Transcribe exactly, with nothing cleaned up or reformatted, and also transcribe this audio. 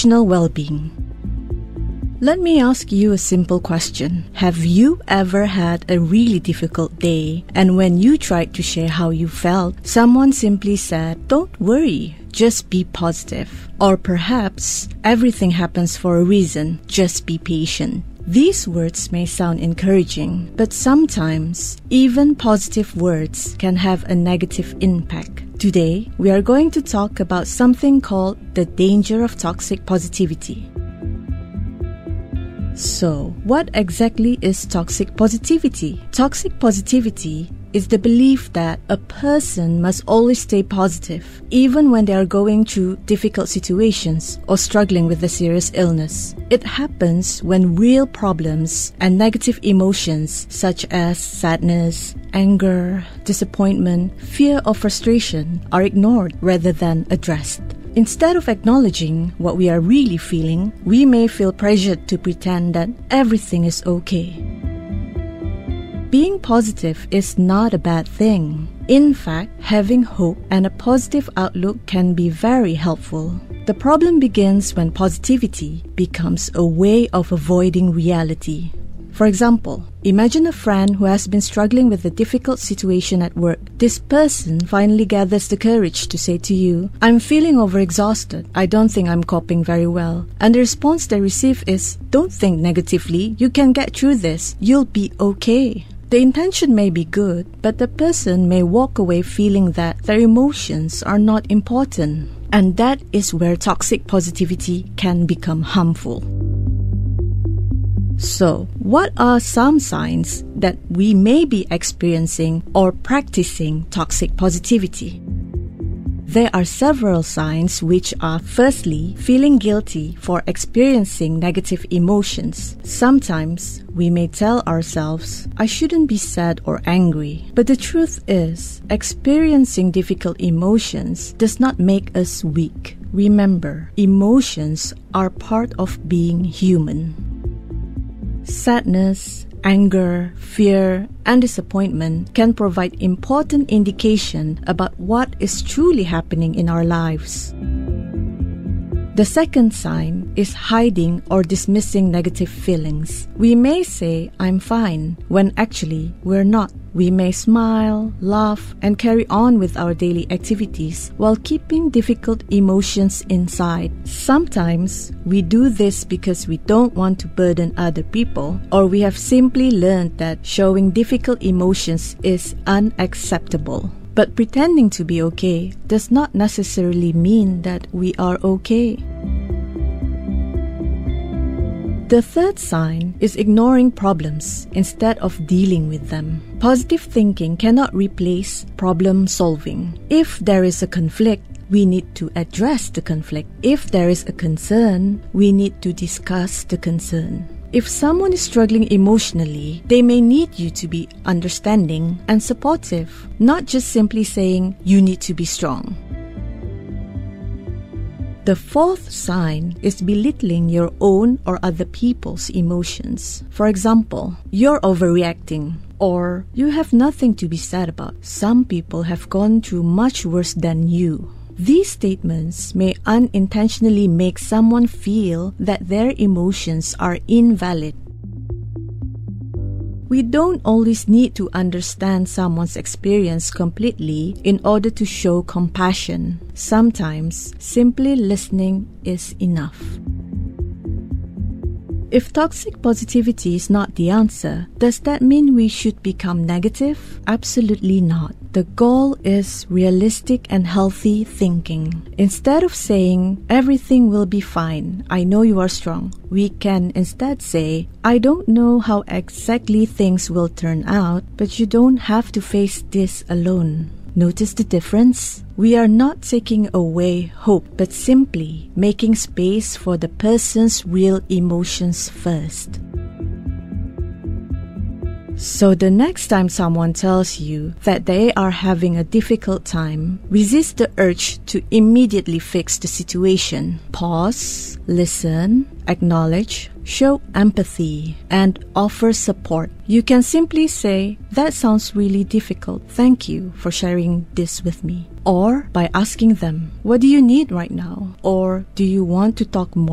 emotional well-being. Let me ask you a simple question. Have you ever had a really difficult day, and when you tried to share how you felt, someone simply said, "Don't worry, just be positive." Or perhaps, "Everything happens for a reason, just be patient." These words may sound encouraging, but sometimes even positive words can have a negative impact. Today, we are going to talk about something called the danger of toxic positivity. So, what exactly is toxic positivity? Toxic positivity is the belief that a person must always stay positive, even when they are going through difficult situations or struggling with a serious illness. It happens when real problems and negative emotions such as sadness, anger, disappointment, fear, or frustration are ignored rather than addressed. Instead of acknowledging what we are really feeling, we may feel pressured to pretend that everything is okay. Being positive is not a bad thing. In fact, having hope and a positive outlook can be very helpful. The problem begins when positivity becomes a way of avoiding reality. For example, imagine a friend who has been struggling with a difficult situation at work. This person finally gathers the courage to say to you, "I'm feeling overexhausted. I don't think I'm coping very well." And the response they receive is, "Don't think negatively. You can get through this. You'll be okay." The intention may be good, but the person may walk away feeling that their emotions are not important. And that is where toxic positivity can become harmful. So, what are some signs that we may be experiencing or practicing toxic positivity? There are several signs, which are firstly, feeling guilty for experiencing negative emotions. Sometimes we may tell ourselves, "I shouldn't be sad or angry." But the truth is, experiencing difficult emotions does not make us weak. Remember, emotions are part of being human. Sadness, anger, fear, and disappointment can provide important indication about what is truly happening in our lives. The second sign is hiding or dismissing negative feelings. We may say, "I'm fine," when actually we're not. We may smile, laugh, and carry on with our daily activities while keeping difficult emotions inside. Sometimes we do this because we don't want to burden other people, or we have simply learned that showing difficult emotions is unacceptable. But pretending to be okay does not necessarily mean that we are okay. The third sign is ignoring problems instead of dealing with them. Positive thinking cannot replace problem solving. If there is a conflict, we need to address the conflict. If there is a concern, we need to discuss the concern. If someone is struggling emotionally, they may need you to be understanding and supportive, not just simply saying, "You need to be strong." The fourth sign is belittling your own or other people's emotions. For example, "You're overreacting," or "You have nothing to be sad about. Some people have gone through much worse than you." These statements may unintentionally make someone feel that their emotions are invalid. We don't always need to understand someone's experience completely in order to show compassion. Sometimes, simply listening is enough. If toxic positivity is not the answer, does that mean we should become negative? Absolutely not. The goal is realistic and healthy thinking. Instead of saying, "Everything will be fine, I know you are strong," we can instead say, "I don't know how exactly things will turn out, but you don't have to face this alone." Notice the difference? We are not taking away hope, but simply making space for the person's real emotions first. So the next time someone tells you that they are having a difficult time, resist the urge to immediately fix the situation. Pause, listen, acknowledge, show empathy, and offer support. You can simply say, "That sounds really difficult. Thank you for sharing this with me." Or by asking them, "What do you need right now?" Or, "Do you want to talk more?"